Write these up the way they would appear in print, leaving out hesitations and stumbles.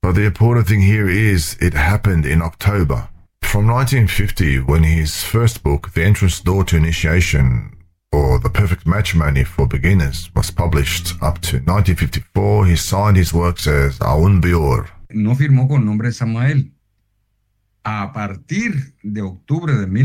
But the important thing here is it happened in October. From 1950, when his first book, The Entrance Door to Initiation, or The Perfect Matrimony for Beginners, was published, up to 1954, he signed his works as Aun Beor. No firmó con nombre Samael. A partir de octubre de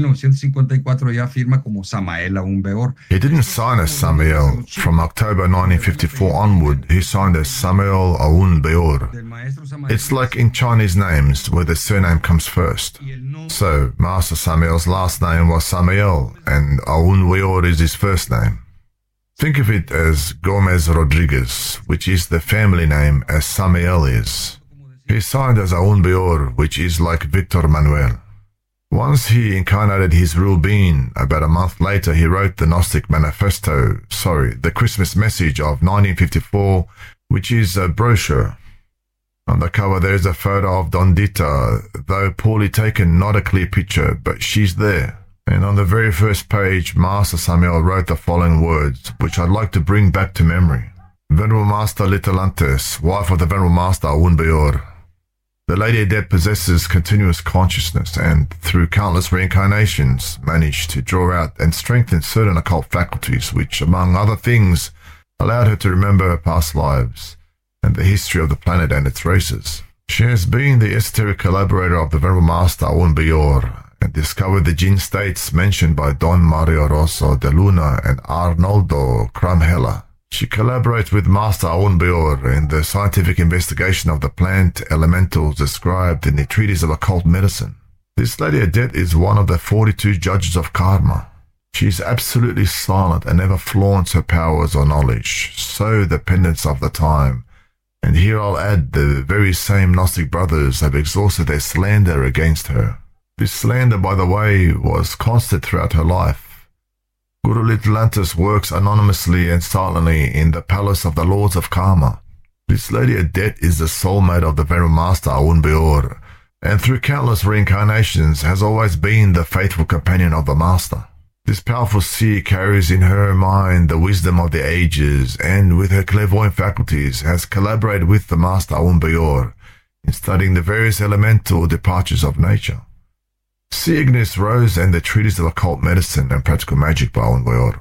1954 ya firma como Samael Aun Beor. He didn't sign as Samael. From October 1954 onward, he signed as Samuel Aun Beor. It's like in Chinese names, where the surname comes first. So, Master Samuel's last name was Samael, and Aun Beor is his first name. Think of it as Gomez Rodriguez, which is the family name as Samael is. He signed as Aun Beor, which is like Victor Manuel. Once he incarnated his real being, about a month later he wrote the Gnostic Manifesto, the Christmas Message of 1954, which is a brochure. On the cover there's a photo of Dondita, though poorly taken, not a clear picture, but she's there. And on the very first page, Master Samuel wrote the following words, which I'd like to bring back to memory. Venerable Master Litelantes, wife of the Venerable Master Aun Beor. The Lady Adet possesses continuous consciousness and, through countless reincarnations, managed to draw out and strengthen certain occult faculties which, among other things, allowed her to remember her past lives and the history of the planet and its races. She has been the esoteric collaborator of the Venerable Master Aun Beor and discovered the Jinn states mentioned by Don Mario Rosso de Luna and Arnoldo Kramhella. She collaborates with Master Aun Beor in the scientific investigation of the plant elementals described in the Treatise of Occult Medicine. This Lady Adet is one of the 42 judges of karma. She is absolutely silent and never flaunts her powers or knowledge, so the pendants of the time. And here I'll add the very same Gnostic brothers have exhausted their slander against her. This slander, by the way, was constant throughout her life. Guru Litelantes works anonymously and silently in the palace of the Lords of Karma. This Lady Adet is the soulmate of the Venerable Master Aun Beor, and through countless reincarnations has always been the faithful companion of the Master. This powerful seer carries in her mind the wisdom of the ages, and with her clairvoyant faculties has collaborated with the Master Aun Beor in studying the various elemental departures of nature. See Ignis Rose and the Treatise of Occult Medicine and Practical Magic by Aun Beor.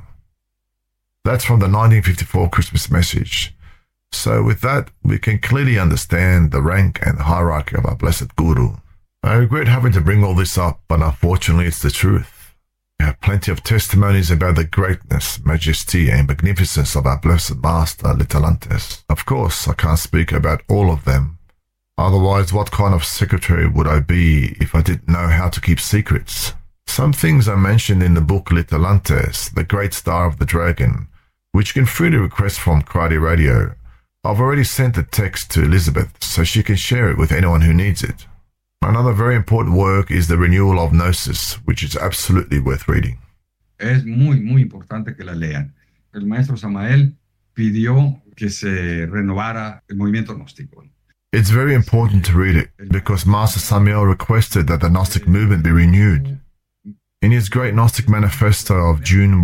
That's from the 1954 Christmas Message. So with that, we can clearly understand the rank and hierarchy of our blessed Guru. I regret having to bring all this up, but unfortunately it's the truth. We have plenty of testimonies about the greatness, majesty and magnificence of our blessed Master Litelantes. Of course, I can't speak about all of them. Otherwise, what kind of secretary would I be if I didn't know how to keep secrets? Some things are mentioned in the book Litelantes, the Great Star of the Dragon, which you can freely request from Karate Radio. I've already sent the text to Elizabeth, so she can share it with anyone who needs it. Another very important work is the Renewal of Gnosis, which is absolutely worth reading. Es muy importante que la lean. El maestro Samael pidió que se renovara el movimiento gnóstico. It's very important to read it, because Master Samael requested that the Gnostic movement be renewed. In his great Gnostic Manifesto of June 1,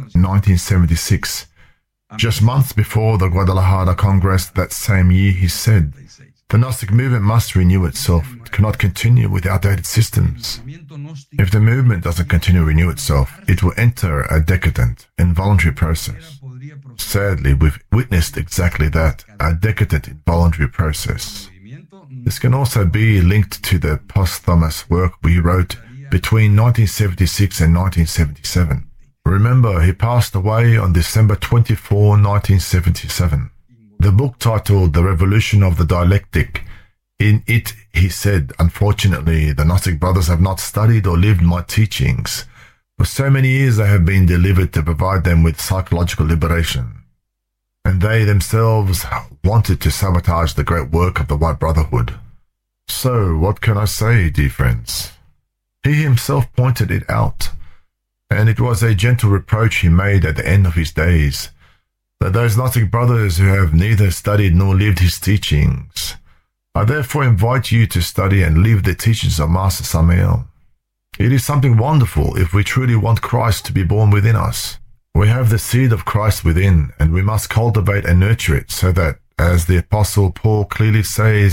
1976, just months before the Guadalajara Congress that same year, he said, "The Gnostic movement must renew itself. It cannot continue with outdated systems. If the movement doesn't continue to renew itself, it will enter a decadent, involuntary process." Sadly, we've witnessed exactly that, a decadent, involuntary process. This can also be linked to the posthumous work we wrote between 1976 and 1977. Remember, he passed away on December 24, 1977. The book titled The Revolution of the Dialectic, in it he said, "Unfortunately, the Gnostic brothers have not studied or lived my teachings. For so many years they have been delivered to provide them with psychological liberation, and they themselves wanted to sabotage the great work of the White Brotherhood." So, what can I say, dear friends? He himself pointed it out, and it was a gentle reproach he made at the end of his days, that those Gnostic brothers who have neither studied nor lived his teachings. I therefore invite you to study and live the teachings of Master Samael. It is something wonderful if we truly want Christ to be born within us. We have the seed of Christ within, and we must cultivate and nurture it so that, as the Apostle Paul clearly says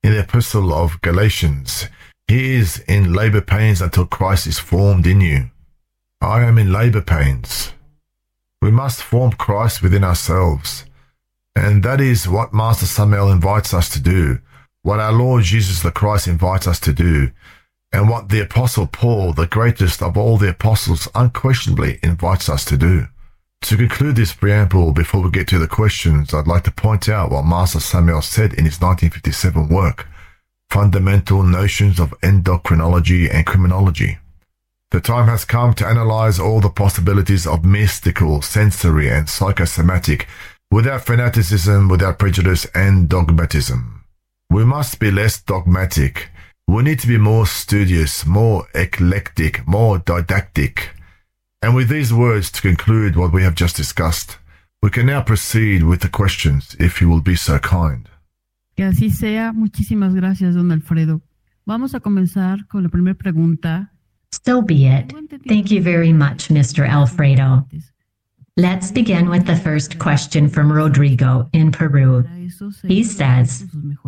In the epistle of Galatians, he is in labor pains until Christ is formed in you. I am in labor pains. We must form Christ within ourselves. And that is what Master Samael invites us to do, what our Lord Jesus the Christ invites us to do, and what the Apostle Paul, the greatest of all the apostles, unquestionably invites us to do. To conclude this preamble, before we get to the questions, I'd like to point out what Master Samael said in his 1957 work, Fundamental Notions of Endocrinology and Criminology. The time has come to analyze all the possibilities of mystical, sensory, and psychosomatic, without fanaticism, without prejudice, and dogmatism. We must be less dogmatic. We need to be more studious, more eclectic, more didactic. And with these words to conclude what we have just discussed, we can now proceed with the questions, if you will be so kind. Que así sea. Muchísimas gracias, don Alfredo. Vamos a comenzar con la primera pregunta. So be it. Thank you very much, Mr. Alfredo. Let's begin with the first question from Rodrigo in Peru. He says,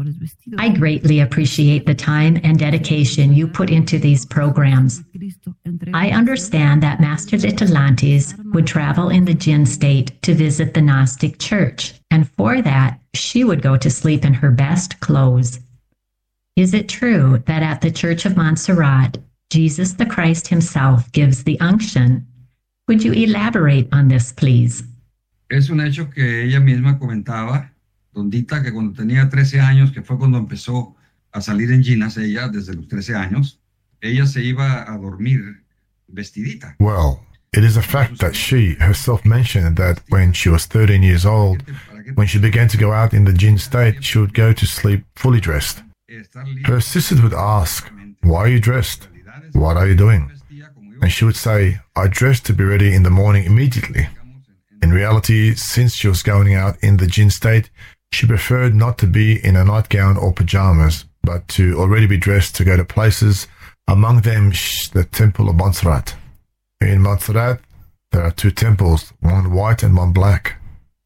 I greatly appreciate the time and dedication you put into these programs. I understand that Master Litelantes would travel in the jinn state to visit the Gnostic church, and for that, she would go to sleep in her best clothes. Is it true that at the Church of Montserrat, Jesus the Christ himself gives the unction? Would you elaborate on this, please? Es un hecho que ella misma comentaba, Dondita, que cuando tenía 13 años, que fue cuando empezó a salir en ginas ella, desde los 13 años, ella se iba a dormir vestidita. Well, it is a fact that she herself mentioned that when she was 13 years old, when she began to go out in the jinn state, she would go to sleep fully dressed. Her sisters would ask, why are you dressed? What are you doing? And she would say, I dressed to be ready in the morning immediately. In reality, since she was going out in the jinn state, she preferred not to be in a nightgown or pajamas, but to already be dressed to go to places, among them the Temple of Montserrat. In Montserrat, there are two temples, one white and one black.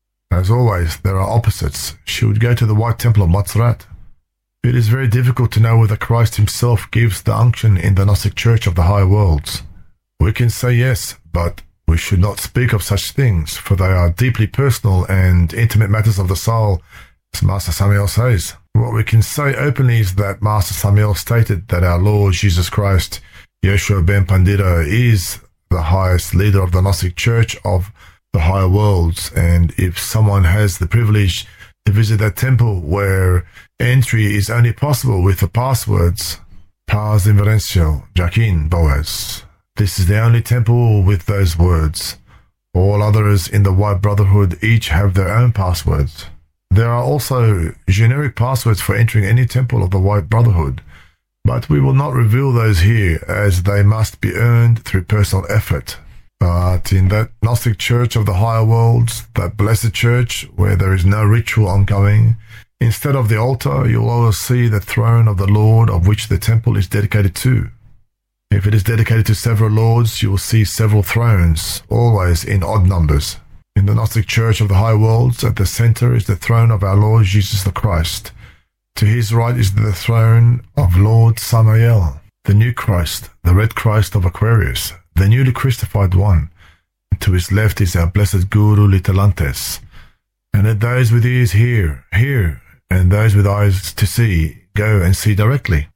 As always, there are opposites. She would go to the white temple of Montserrat. It is very difficult to know whether Christ himself gives the unction in the Gnostic Church of the higher worlds. We can say yes, but we should not speak of such things, for they are deeply personal and intimate matters of the soul, as Master Samael says. What we can say openly is that Master Samael stated that our Lord Jesus Christ, Yeshua ben Pandita, is the highest leader of the Gnostic Church of the higher worlds, and if someone has the privilege to visit that temple where entry is only possible with the passwords, Paz Inverencio, Jaquin, Boaz. This is the only temple with those words. All others in the White Brotherhood each have their own passwords. There are also generic passwords for entering any temple of the White Brotherhood, but we will not reveal those here as they must be earned through personal effort. But in that Gnostic Church of the higher worlds, that blessed church where there is no ritual ongoing, instead of the altar, you'll always see the throne of the Lord of which the temple is dedicated to. If it is dedicated to several lords, you will see several thrones, always in odd numbers. In the Gnostic Church of the high worlds, at the center is the throne of our Lord Jesus the Christ. To his right is the throne of Lord Samael, the new Christ, the red Christ of Aquarius, the newly Christified one. And to his left is our blessed Guru Litelantes. And let those with ears hear, and those with eyes to see, go and see directly.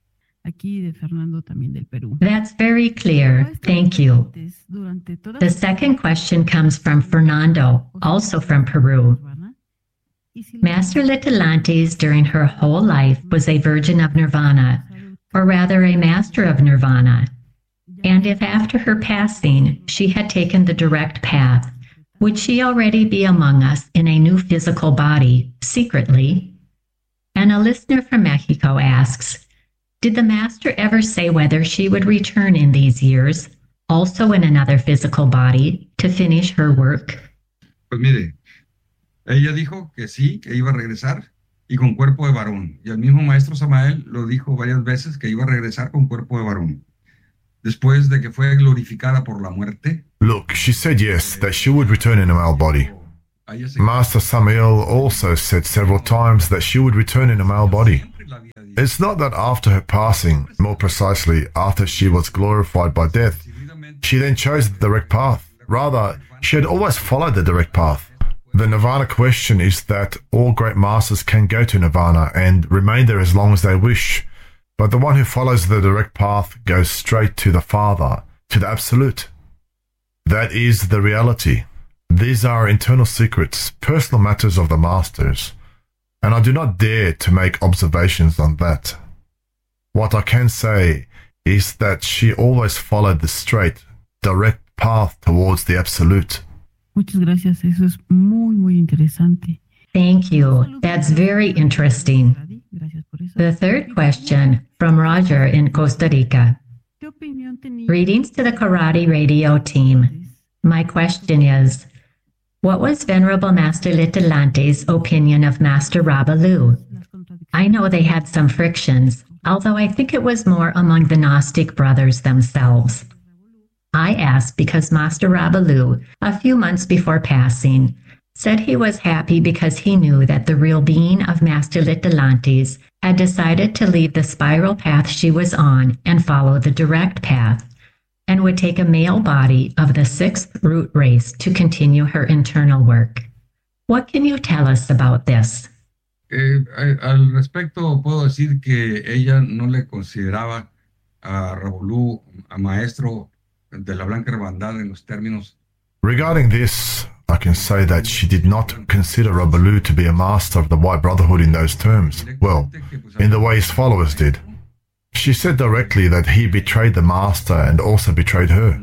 That's very clear. Thank you. The second question comes from Fernando, also from Peru. Master Litelantes during her whole life was a virgin of Nirvana, or rather a master of Nirvana. And if after her passing she had taken the direct path, would she already be among us in a new physical body, secretly? And a listener from Mexico asks, did the Master ever say whether she would return in these years, also in another physical body, to finish her work? Pues mire, ella dijo que sí, que iba a regresar y con cuerpo de varón. Y el mismo Maestro Samael lo dijo varias veces que iba a regresar con cuerpo de varón. Después de que fue glorificada por la muerte. Look, she said yes, that she would return in a male body. Master Samael also said several times that she would return in a male body. It's not that after her passing, more precisely after she was glorified by death, she then chose the direct path. Rather, she had always followed the direct path. The Nirvana question is that all great masters can go to Nirvana and remain there as long as they wish, but the one who follows the direct path goes straight to the Father, to the Absolute. That is the reality. These are internal secrets, personal matters of the masters, and I do not dare to make observations on that. What I can say is that she always followed the straight, direct path towards the Absolute. Muchas gracias. Eso es muy interesante. Thank you. That's very interesting. The third question from Roger in Costa Rica. Greetings to the Karate Radio team. My question is, what was Venerable Master Litilante's opinion of Master Rabalu? I know they had some frictions, although I think it was more among the Gnostic brothers themselves. I asked because Master Rabalu, a few months before passing, said he was happy because he knew that the real being of Master Litilantes had decided to leave the spiral path she was on and follow the direct path, and would take a male body of the sixth root race to continue her internal work. What can you tell us about this? Al respecto, puedo decir que ella no le consideraba a Rabalu a maestro de la Blanca Hermandad en los términos. Regarding this, I can say that she did not consider Rabalu to be a master of the White Brotherhood in those terms, well, in the way his followers did. She said directly that he betrayed the master and also betrayed her.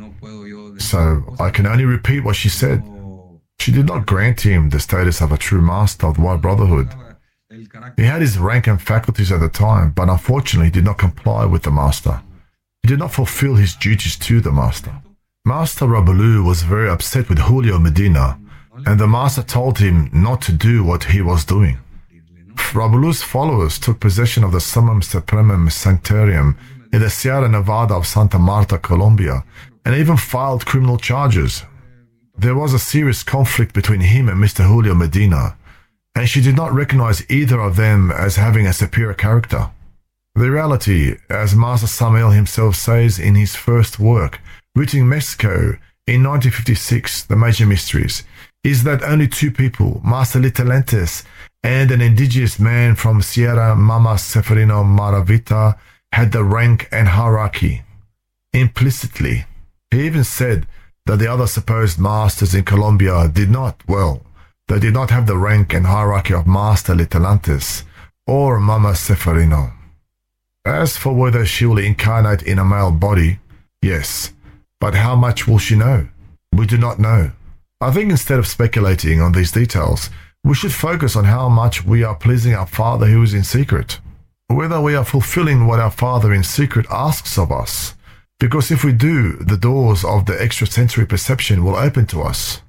So I can only repeat what she said. She did not grant him the status of a true master of the White Brotherhood. He had his rank and faculties at the time, but unfortunately did not comply with the master. He did not fulfill his duties to the master. Master Rabalu was very upset with Julio Medina, and the master told him not to do what he was doing. Rabalu's followers took possession of the Summum Supremum Sanctorium in the Sierra Nevada of Santa Marta, Colombia, and even filed criminal charges. There was a serious conflict between him and Mr. Julio Medina, and she did not recognize either of them as having a superior character. The reality, as Master Samael himself says in his first work, written in Mexico in 1956, The Major Mysteries, is that only two people, Master Litilantes and an indigenous man from Sierra Mama Seferino Maravita, had the rank and hierarchy. Implicitly, he even said that the other supposed masters in Colombia did not, well, they did not have the rank and hierarchy of Master Litilantes or Mama Seferino. As for whether she will incarnate in a male body, yes, but how much will she know? We do not know. I think instead of speculating on these details, we should focus on how much we are pleasing our Father who is in secret, whether we are fulfilling what our Father in secret asks of us, because if we do, the doors of the extrasensory perception will open to us,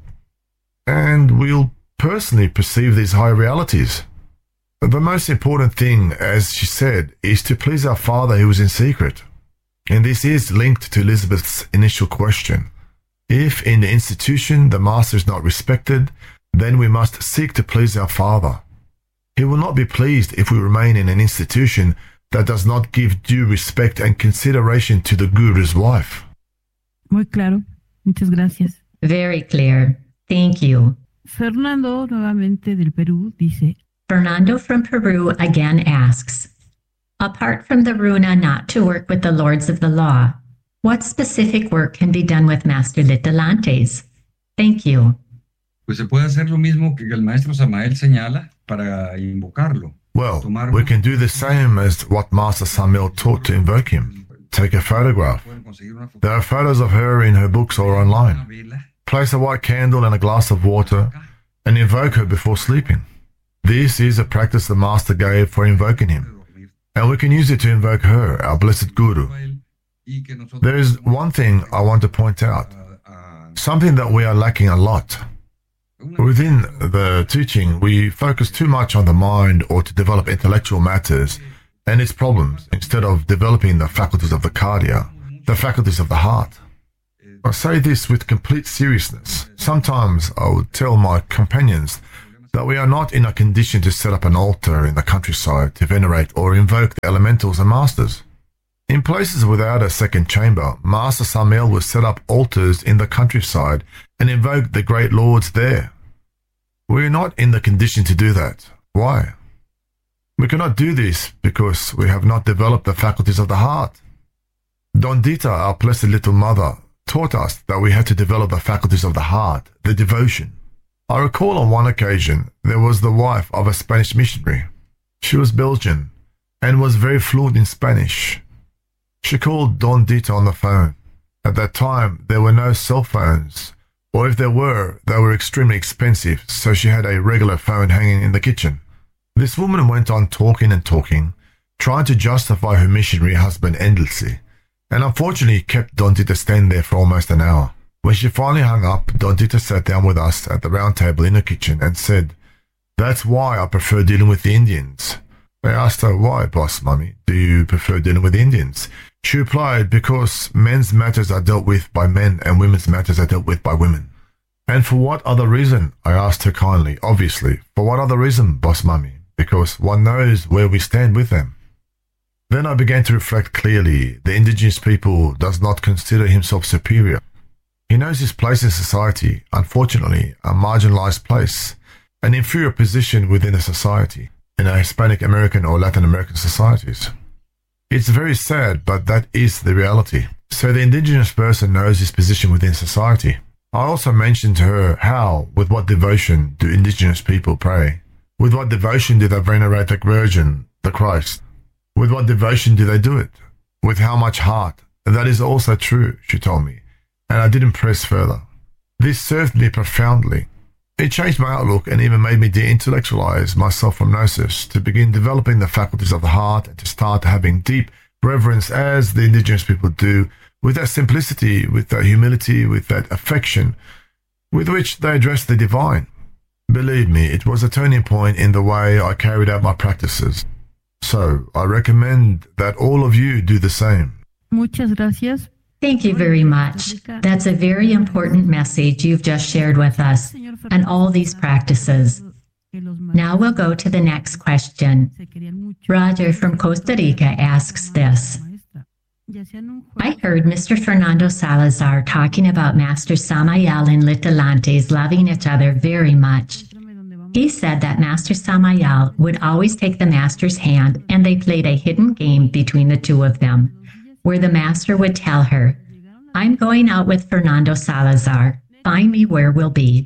and we'll personally perceive these higher realities. The most important thing, as she said, is to please our Father who is in secret. And this is linked to Elizabeth's initial question. If in the institution the master is not respected, then we must seek to please our Father. He will not be pleased if we remain in an institution that does not give due respect and consideration to the Guru's wife. Muy claro. Muchas gracias. Very clear. Thank you. Fernando, nuevamente del Perú, dice... Fernando from Peru again asks, apart from the runa not to work with the lords of the law, what specific work can be done with Master Litilantes? Thank you. Pues se puede hacer lo mismo que el maestro Samael señala para invocarlo. Well, we can do the same as what Master Samael taught to invoke him. Take a photograph. There are photos of her in her books or online. Place a white candle and a glass of water and invoke her before sleeping. This is a practice the Master gave for invoking him, and we can use it to invoke her, our blessed Guru. There is one thing I want to point out, something that we are lacking a lot. Within the teaching, we focus too much on the mind or to develop intellectual matters and its problems instead of developing the faculties of the cardia, the faculties of the heart. I say this with complete seriousness, sometimes I would tell my companions that we are not in a condition to set up an altar in the countryside to venerate or invoke the elementals and masters. In places without a second chamber, Master Samael would set up altars in the countryside and invoke the great lords there. We are not in the condition to do that. Why? We cannot do this because we have not developed the faculties of the heart. Dondita, our blessed little mother, taught us that we had to develop the faculties of the heart, the devotion. I recall on one occasion there was the wife of a Spanish missionary. She was Belgian and was very fluent in Spanish. She called Dondita on the phone. At that time, there were no cell phones, or if there were, they were extremely expensive, so she had a regular phone hanging in the kitchen. This woman went on talking and talking, trying to justify her missionary husband endlessly, and unfortunately kept Dondita standing there for almost an hour. When she finally hung up, Dondita sat down with us at the round table in the kitchen and said, "That's why I prefer dealing with the Indians." I asked her, "Why, boss mummy, do you prefer dealing with Indians?" She replied, "Because men's matters are dealt with by men and women's matters are dealt with by women." "And for what other reason?" I asked her kindly. "Obviously, for what other reason, boss mummy? Because one knows where we stand with them." Then I began to reflect clearly. The indigenous people does not consider himself superior. He knows his place in society, unfortunately, a marginalized place, an inferior position within a society, in our Hispanic American or Latin American societies. It's very sad, but that is the reality. So the indigenous person knows his position within society. I also mentioned to her how, with what devotion do indigenous people pray? With what devotion do they venerate the Virgin, the Christ? With what devotion do they do it? With how much heart? That is also true, she told me, and I didn't press further. This served me profoundly. It changed my outlook and even made me de-intellectualize myself from Gnosis, to begin developing the faculties of the heart and to start having deep reverence as the indigenous people do, with that simplicity, with that humility, with that affection with which they address the divine. Believe me, it was a turning point in the way I carried out my practices. So I recommend that all of you do the same. Muchas gracias. Thank you very much. That's a very important message you've just shared with us and all these practices. Now we'll go to the next question. Roger from Costa Rica asks this. I heard Mr. Fernando Salazar talking about Master Samael and Litelantes loving each other very much. He said that Master Samael would always take the Master's hand and they played a hidden game between the two of them, where the Master would tell her, "I'm going out with Fernando Salazar. Find me where we'll be."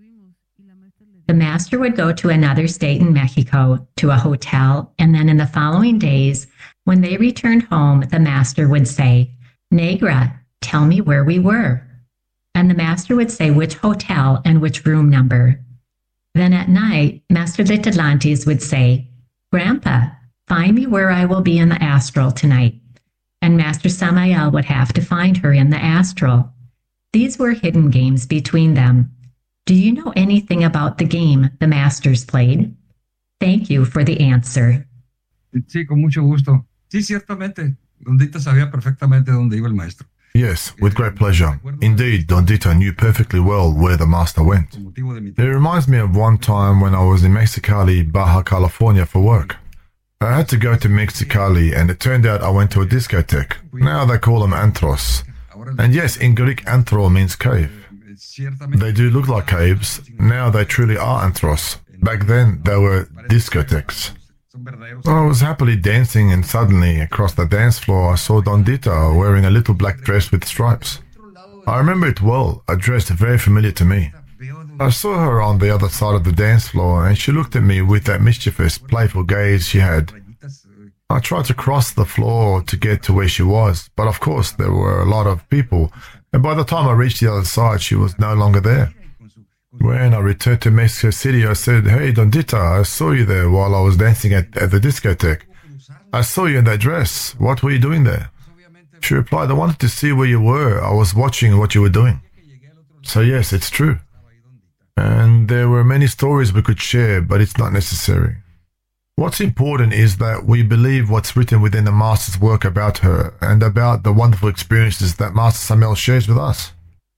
The Master would go to another state in Mexico, to a hotel, and then in the following days, when they returned home, the Master would say, "Negra, tell me where we were." And the Master would say which hotel and which room number. Then at night, Master Litelantes would say, "Grandpa, find me where I will be in the astral tonight." And Master Samael would have to find her in the astral. These were hidden games between them. Do you know anything about the game the Masters played? Thank you for the answer. Sí, con mucho gusto. Sí, ciertamente. Dondita sabía perfectamente dónde iba el maestro. Yes, with great pleasure. Indeed, Dondita knew perfectly well where the Master went. It reminds me of one time when I was in Mexicali, Baja California for work. I had to go to Mexicali and it turned out I went to a discotheque. Now they call them antros. And yes, in Greek, anthro means cave. They do look like caves. Now they truly are antros. Back then, they were discotheques. I was happily dancing and suddenly, across the dance floor, I saw Dondita wearing a little black dress with stripes. I remember it well, a dress very familiar to me. I saw her on the other side of the dance floor and she looked at me with that mischievous, playful gaze she had. I tried to cross the floor to get to where she was, but of course there were a lot of people, and by the time I reached the other side, she was no longer there. When I returned to Mexico City, I said, "Hey, Dondita, I saw you there while I was dancing at the discotheque. I saw you in that dress. What were you doing there?" She replied, "I wanted to see where you were. I was watching what you were doing." So yes, it's true. And there were many stories we could share, but it's not necessary. What's important is that we believe what's written within the Master's work about her and about the wonderful experiences that Master Samael shares with us.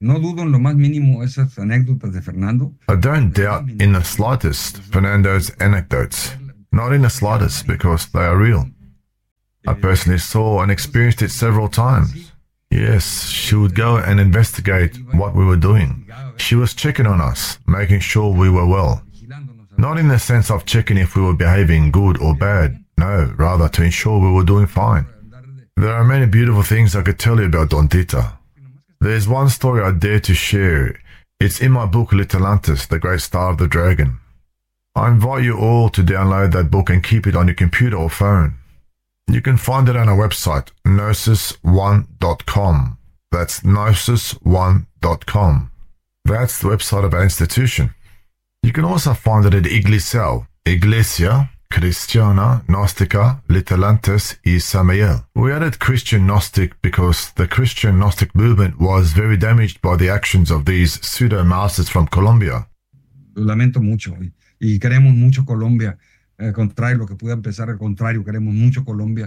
No dudo en lo más mínimo esas anécdotas de Fernando. I don't doubt in the slightest Fernando's anecdotes. Not in the slightest, because they are real. I personally saw and experienced it several times. Yes, she would go and investigate what we were doing. She was checking on us, making sure we were well. Not in the sense of checking if we were behaving good or bad. No, rather to ensure we were doing fine. There are many beautiful things I could tell you about Don Tita. There's one story I dare to share. It's in my book Litelantis, The Great Star of the Dragon. I invite you all to download that book and keep it on your computer or phone. You can find it on our website, gnosis1.com. That's gnosis1.com. That's the website of our institution. You can also find it at Iglesia, Iglesia Cristiana Gnostica Litelantis y Samael. We added Christian Gnostic because the Christian Gnostic movement was very damaged by the actions of these pseudo-masters from Colombia. Lo lamento mucho y queremos mucho Colombia. Contrario, lo que pueda empezar al contrario, queremos mucho Colombia.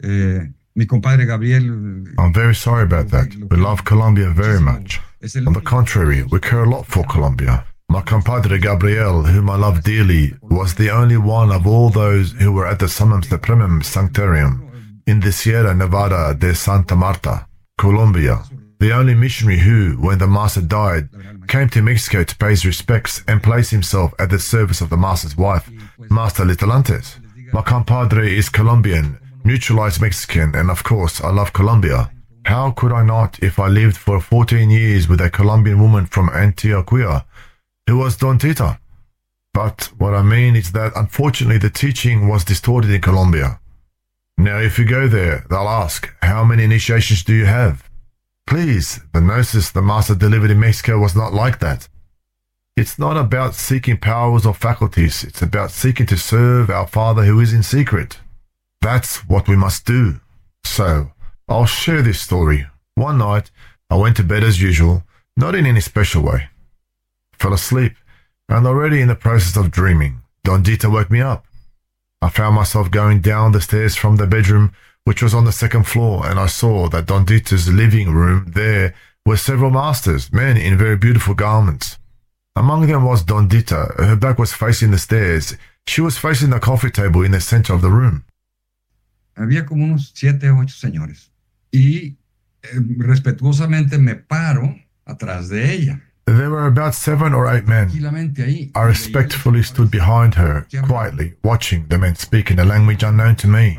Mi compadre Gabriel. I'm very sorry about that. We love Colombia very much. On the contrary, we care a lot for Colombia. My compadre Gabriel, whom I love dearly, was the only one of all those who were at the Summum Supremum Sanctorium in the Sierra Nevada de Santa Marta, Colombia. The only missionary who, when the Master died, came to Mexico to pay his respects and place himself at the service of the Master's wife, Master Litelantis. My compadre is Colombian, neutralized Mexican, and of course I love Colombia. How could I not if I lived for 14 years with a Colombian woman from Antioquia, who was Don Tita? But what I mean is that unfortunately the teaching was distorted in Colombia. Now if you go there, they'll ask, how many initiations do you have? Please, the gnosis the Master delivered in Mexico was not like that. It's not about seeking powers or faculties, it's about seeking to serve our Father who is in secret. That's what we must do. So, I'll share this story. One night, I went to bed as usual, not in any special way. Fell asleep, and already in the process of dreaming, Don Tita woke me up. I found myself going down the stairs from the bedroom, which was on the second floor, and I saw that Don Tita's living room there were several masters, men in very beautiful garments. Among them was Don Tita. Her back was facing the stairs. She was facing the coffee table in the center of the room. Había como unos 7 o 8 señores. Y respetuosamente me paro atrás de ella. There were about 7 or 8 men. I respectfully stood behind her, quietly, watching the men speak in a language unknown to me.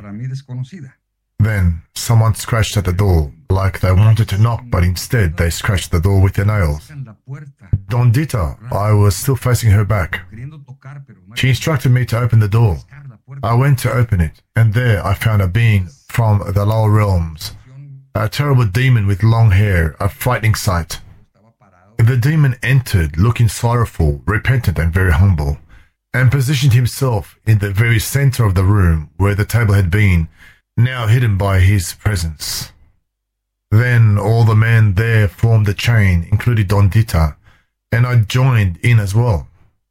Then, someone scratched at the door, like they wanted to knock, but instead they scratched the door with their nails. Don Tita, I was still facing her back. She instructed me to open the door. I went to open it, and there I found a being from the lower realms, a terrible demon with long hair, a frightening sight. The demon entered, looking sorrowful, repentant, and very humble, and positioned himself in the very center of the room where the table had been, now hidden by his presence. Then all the men there formed a chain, including Don Tita, and I joined in as well.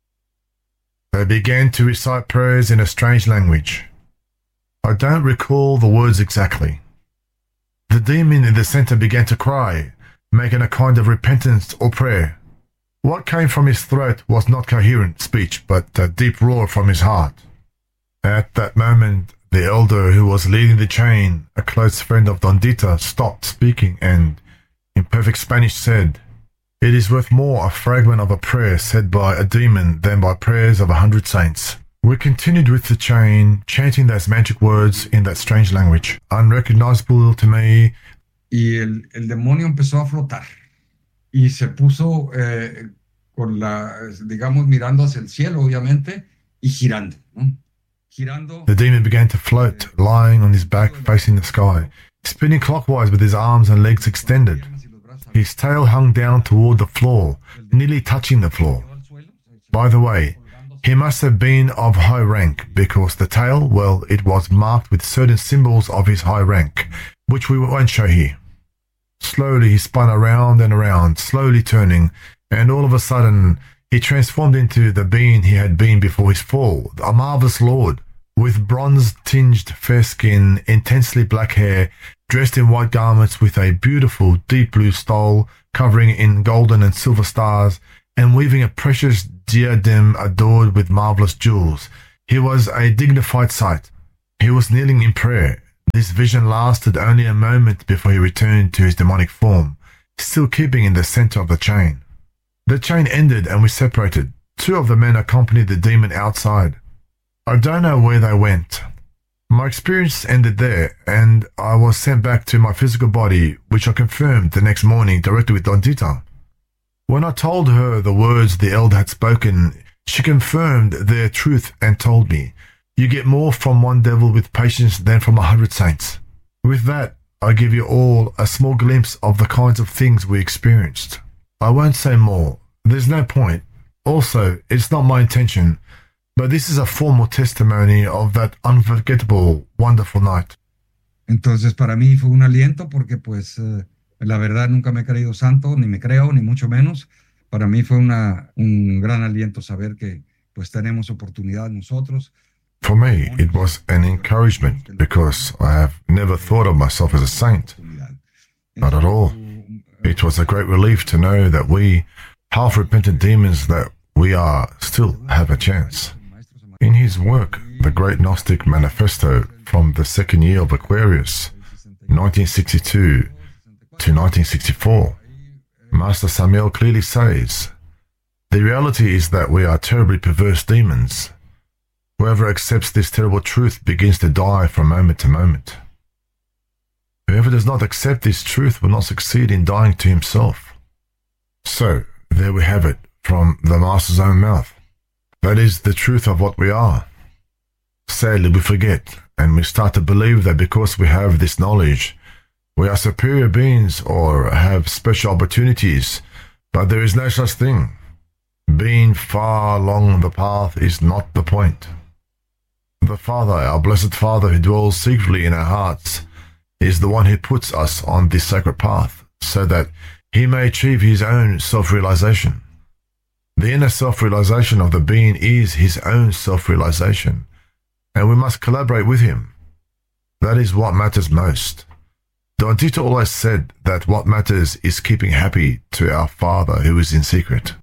They began to recite prayers in a strange language. I don't recall the words exactly. The demon in the center began to cry, making a kind of repentance or prayer. What came from his throat was not coherent speech, but a deep roar from his heart. At that moment, the elder who was leading the chain, a close friend of Don Tita, stopped speaking and, in perfect Spanish, said, "It is worth more a fragment of a prayer said by a demon than by prayers of 100 saints." We continued with the chain, chanting those magic words in that strange language, unrecognizable to me. Y el demonio empezó a flotar y se puso con digamos, mirando hacia el cielo, obviamente, y girando, ¿no? The demon began to float, lying on his back facing the sky, spinning clockwise with his arms and legs extended. His tail hung down toward the floor, nearly touching the floor. By the way, he must have been of high rank, because the tail, well, it was marked with certain symbols of his high rank, which we won't show here. Slowly he spun around and around, slowly turning, and all of a sudden he transformed into the being he had been before his fall, a marvelous lord, with bronze-tinged fair skin, intensely black hair, dressed in white garments with a beautiful deep blue stole, covering in golden and silver stars, and weaving a precious diadem adored with marvelous jewels. He was a dignified sight. He was kneeling in prayer. This vision lasted only a moment before he returned to his demonic form, still keeping in the center of the chain. The chain ended and we separated. 2 of the men accompanied the demon outside. I don't know where they went. My experience ended there, and I was sent back to my physical body, which I confirmed the next morning directly with Dondita. When I told her the words the elder had spoken, she confirmed their truth and told me, "You get more from one devil with patience than from 100 saints." With that, I give you all a small glimpse of the kinds of things we experienced. I won't say more. There's no point. Also, it's not my intention, but this is a formal testimony of that unforgettable, wonderful night. Entonces, para mí fue un aliento porque, pues, la verdad nunca me he creído santo, ni me creo, ni mucho menos. Para mí fue un gran aliento saber que, pues, tenemos oportunidad nosotros. For me, it was an encouragement because I have never thought of myself as a saint. Not at all. It was a great relief to know that we, half-repentant demons, that we still have a chance. In his work, The Great Gnostic Manifesto, from the second year of Aquarius, 1962 to 1964, Master Samael clearly says, "The reality is that we are terribly perverse demons. Whoever accepts this terrible truth begins to die from moment to moment. Whoever does not accept this truth will not succeed in dying to himself." So, there we have it, from the Master's own mouth. That is the truth of what we are. Sadly, we forget, and we start to believe that because we have this knowledge, we are superior beings or have special opportunities, but there is no such thing. Being far along the path is not the point. The Father, our Blessed Father who dwells secretly in our hearts, is the one who puts us on this sacred path so that he may achieve his own self-realization. The inner self-realization of the being is his own self-realization, and we must collaborate with him. That is what matters most. Don Tito always said that what matters is keeping happy to our Father who is in secret.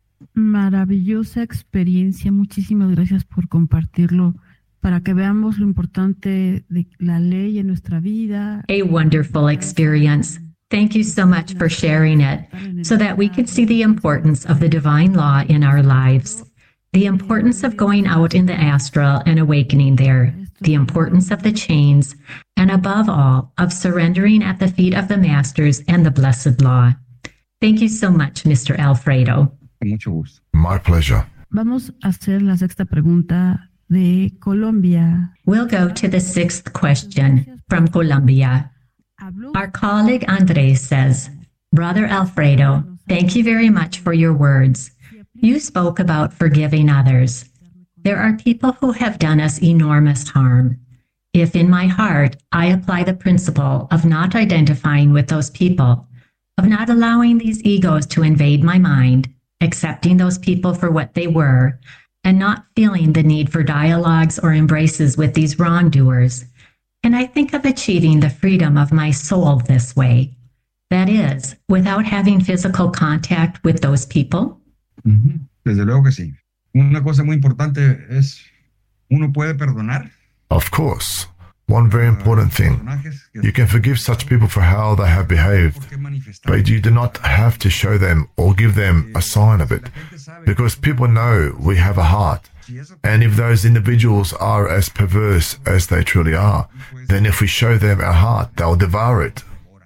Maravillosa experiencia. Muchísimas gracias por compartirlo para que veamos lo importante de la ley en nuestra vida. A wonderful experience. Thank you so much for sharing it so that we can see the importance of the divine law in our lives, the importance of going out in the astral and awakening there, the importance of the chains, and above all, of surrendering at the feet of the masters and the blessed law. Thank you so much, Mr. Alfredo. Mucho gusto. My pleasure. Vamos a hacer la sexta pregunta de Colombia. We'll go to the 6th question from Colombia. Our colleague Andres says, "Brother Alfredo, thank you very much for your words. You spoke about forgiving others. There are people who have done us enormous harm. If in my heart I apply the principle of not identifying with those people, of not allowing these egos to invade my mind, accepting those people for what they were, and not feeling the need for dialogues or embraces with these wrongdoers, and I think of achieving the freedom of my soul this way. That is, without having physical contact with those people." Desde luego que sí. Una cosa muy importante es, uno puede perdonar. Of course. One very important thing. You can forgive such people for how they have behaved, but you do not have to show them or give them a sign of it, because people know we have a heart. And if those individuals are as perverse as they truly are, then if we show them our heart, they'll devour it.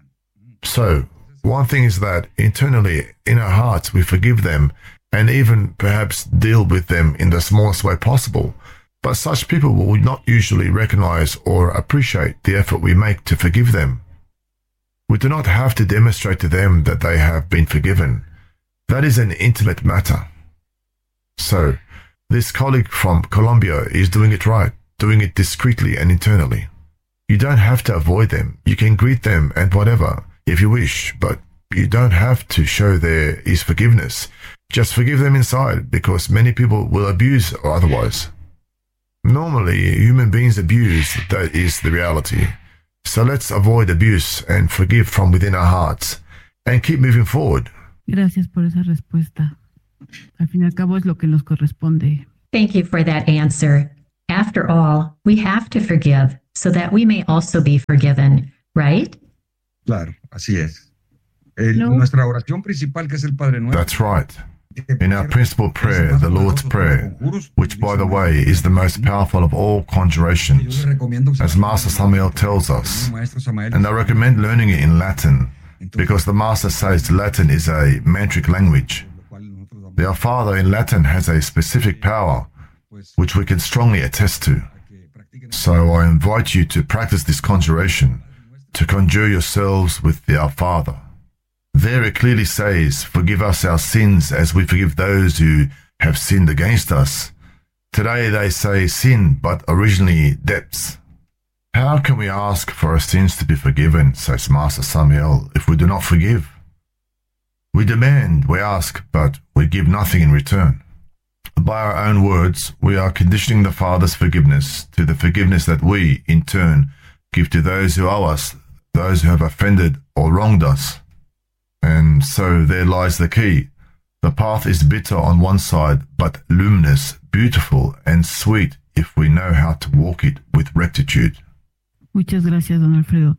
So, one thing is that internally, in our hearts, we forgive them and even perhaps deal with them in the smallest way possible. But such people will not usually recognize or appreciate the effort we make to forgive them. We do not have to demonstrate to them that they have been forgiven. That is an intimate matter. So, this colleague from Colombia is doing it right, doing it discreetly and internally. You don't have to avoid them. You can greet them and whatever, if you wish, but you don't have to show there is forgiveness. Just forgive them inside, because many people will abuse or otherwise. Normally, human beings abuse, that is the reality. So let's avoid abuse and forgive from within our hearts. and keep moving forward. Gracias por esa respuesta. Al fin y al cabo es lo que nos corresponde. Thank you for that answer. After all, we have to forgive so that we may also be forgiven, right? Claro, así es. Nuestra oración principal, que es el Padre Nuestro. That's right. In our principal prayer, the Lord's Prayer, which, by the way, is the most powerful of all conjurations, as Master Samael tells us, and I recommend learning it in Latin, because the Master says Latin is a mantric language. The Our Father in Latin has a specific power, which we can strongly attest to. So I invite you to practice this conjuration, to conjure yourselves with the Our Father. There it clearly says, forgive us our sins as we forgive those who have sinned against us. Today they say sin, but originally debts. How can we ask for our sins to be forgiven, says Master Samael, if we do not forgive? We demand, we ask, but we give nothing in return. By our own words, we are conditioning the Father's forgiveness to the forgiveness that we, in turn, give to those who owe us, those who have offended or wronged us. And so there lies the key. The path is bitter on one side, but luminous, beautiful, and sweet if we know how to walk it with rectitude. Muchas gracias, don Alfredo.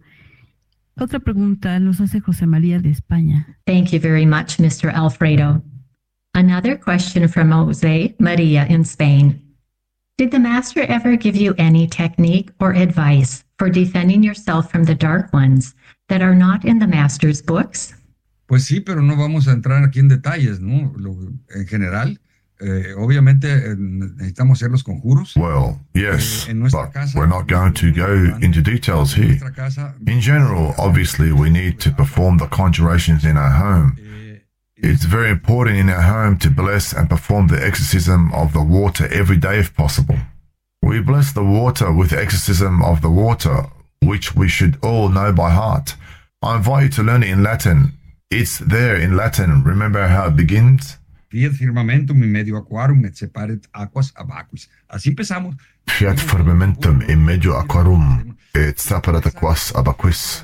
Otra pregunta nos hace José María de España. Thank you very much, Mr. Alfredo. Another question from Jose Maria in Spain. Did the Master ever give you any technique or advice for defending yourself from the dark ones that are not in the Master's books? Pues sí, pero no vamos a entrar aquí en detalles, ¿no? En general, obviamente necesitamos hacer los conjuros. Well, yes, but we're not going to go into details here. In general, obviously, we need to perform the conjurations in our home. It's very important in our home to bless and perform the exorcism of the water every day if possible. We bless the water with the exorcism of the water, which we should all know by heart. I invite you to learn it in Latin. It's there in Latin. Remember how it begins? Fiat firmamentum in medio aquarum et separet aquas ab aquis. Así empezamos. Fiat firmamentum in medio aquarum et separet aquas ab aquis.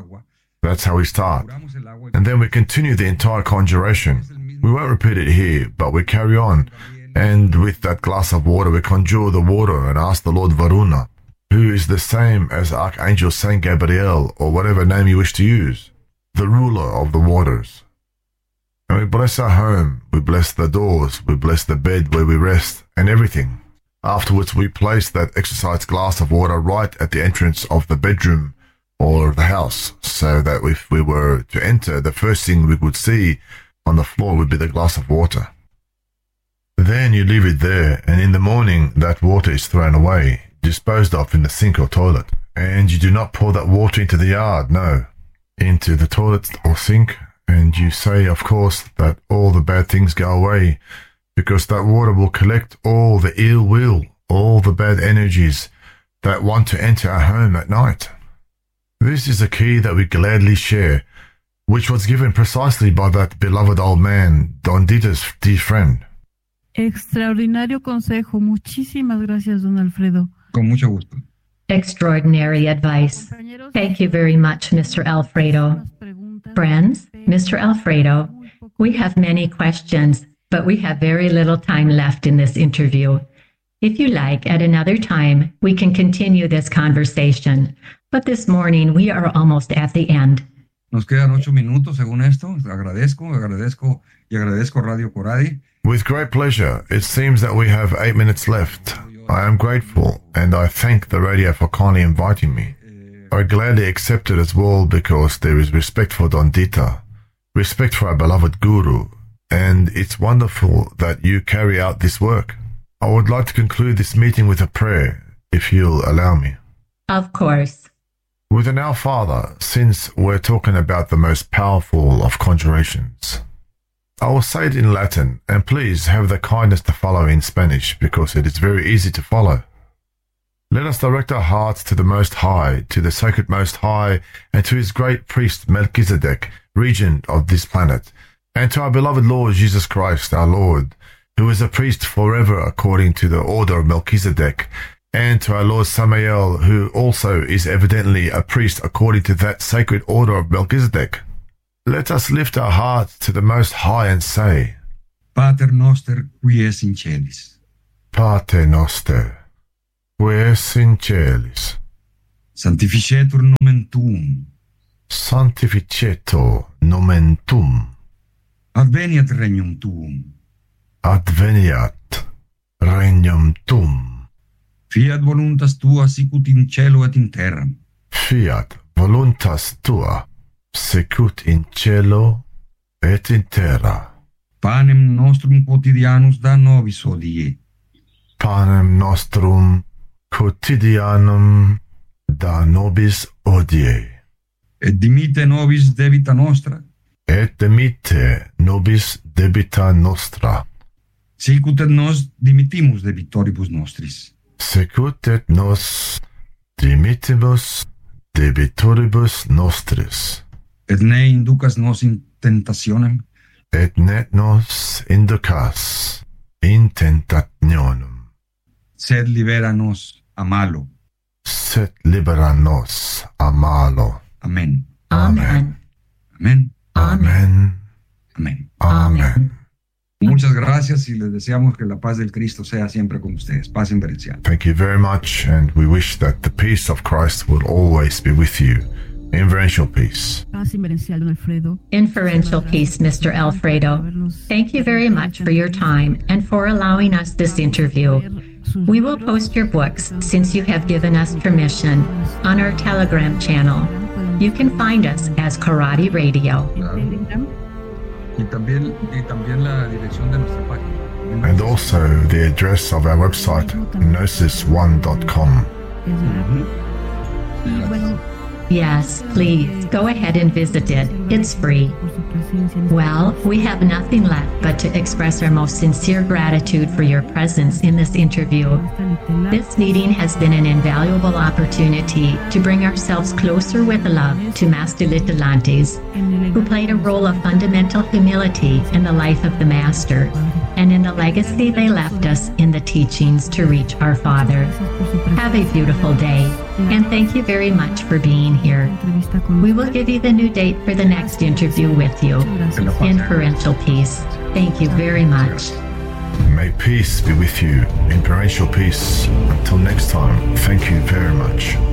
That's how we start. And then we continue the entire conjuration. We won't repeat it here, but we carry on. And with that glass of water, we conjure the water and ask the Lord Varuna, who is the same as Archangel Saint Gabriel, or whatever name you wish to use, the ruler of the waters. And we bless our home, we bless the doors, we bless the bed where we rest, and everything. Afterwards, we place that exercised glass of water right at the entrance of the bedroom or the house, so that if we were to enter, the first thing we would see on the floor would be the glass of water. Then you leave it there, and in the morning that water is thrown away, disposed of in the sink or toilet. And you do not pour that water into the yard, no, into the toilet or sink, and you say, of course, that all the bad things go away, because that water will collect all the ill will, all the bad energies that want to enter our home at night. This is a key that we gladly share, which was given precisely by that beloved old man, Don Dita's dear friend. Extraordinario consejo. Muchísimas gracias, don Alfredo. Con mucho gusto. Extraordinary advice. Thank you very much, Mr. Alfredo. Friends, Mr. Alfredo, we have many questions, but we have very little time left in this interview. If you like, at another time, we can continue this conversation. But this morning, we are almost at the end. Nos quedan 8 minutos según esto. Agradezco Radio Coradi. With great pleasure. It seems that we have 8 minutes left. I am grateful, and I thank the radio for kindly inviting me. I gladly accept it as well because there is respect for Don Dita, respect for our beloved Guru, and it's wonderful that you carry out this work. I would like to conclude this meeting with a prayer, if you'll allow me. Of course. With an Our Father, since we're talking about the most powerful of conjurations. I will say it in Latin, and please have the kindness to follow in Spanish, because it is very easy to follow. Let us direct our hearts to the Most High, to the Sacred Most High, and to his great priest Melchizedek, regent of this planet, and to our beloved Lord Jesus Christ, our Lord, who is a priest forever according to the order of Melchizedek, and to our Lord Samael, who also is evidently a priest according to that sacred order of Melchizedek. Let us lift our hearts to the Most High and say, Pater noster, qui es in celis. Pater noster, qui es in celis. Sanctificetur nomen tuum. Sanctificetur nomen tuum. Adveniat regnum tuum. Adveniat regnum tuum. Fiat voluntas tua sicut in cielo et in terra. Fiat voluntas tua sicut in cielo et in terra. Panem nostrum quotidianus da nobis hodie. Panem nostrum quotidianum da nobis hodie. Et dimitte nobis debita nostra. Et dimitte nobis debita nostra. Sicut et nos dimittimus debitoribus nostris. Sicut et nos dimittimus debitoribus nostris. Et ne inducas nos in tentationem. Et ne nos inducas in tentationem. Sed libera nos a malo. Sed libera nos a malo. Amén. Amen. Amén. Amen. Amén. Amen. Muchas gracias y les deseamos que la paz del Cristo sea siempre con ustedes. Paz inverencial. Thank you very much, and we wish that the peace of Christ will always be with you. Inferential peace. Paz inverencial, don Alfredo. Inferential peace, Mr. Alfredo. Thank you very much for your time and for allowing us this interview. We will post your books, since you have given us permission, on our Telegram channel. You can find us as Karate Radio. Y también la dirección de nuestra página. And also the address of our website, gnosis1.com. Yes, please, go ahead and visit it. It's free. Well, we have nothing left but to express our most sincere gratitude for your presence in this interview. This meeting has been an invaluable opportunity to bring ourselves closer with love to Master Litelantes, who played a role of fundamental humility in the life of the Master and in the legacy they left us in the teachings to reach our Father. Have a beautiful day, and thank you very much for being here. We will give you the new date for the next interview with you. Inferential peace. Thank you very much. May peace be with you. Inferential peace. Until next time, thank you very much.